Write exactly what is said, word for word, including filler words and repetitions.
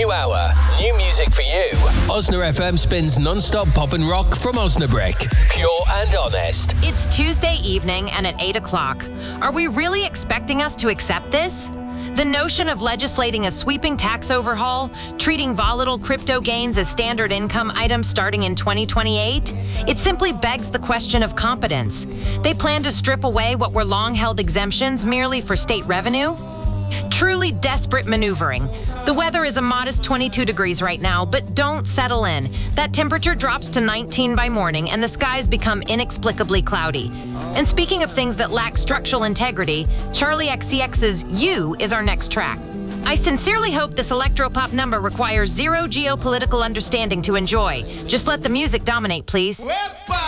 new hour, new music for you. Osna F M spins non-stop pop and rock from Osnabrick. Pure and honest. It's Tuesday evening and at eight o'clock. Are we really expecting us to accept this? The notion of legislating a sweeping tax overhaul, treating volatile crypto gains as standard income items starting in twenty twenty-eight, it simply begs the question of competence. They plan to strip away what were long-held exemptions merely for state revenue? Truly desperate maneuvering. The weather is a modest twenty-two degrees right now, but don't settle in. That temperature drops to nineteen by morning and the skies become inexplicably cloudy. And speaking of things that lack structural integrity, Charlie X C X's You is our next track. I sincerely hope this electropop number requires zero geopolitical understanding to enjoy. Just let the music dominate, please.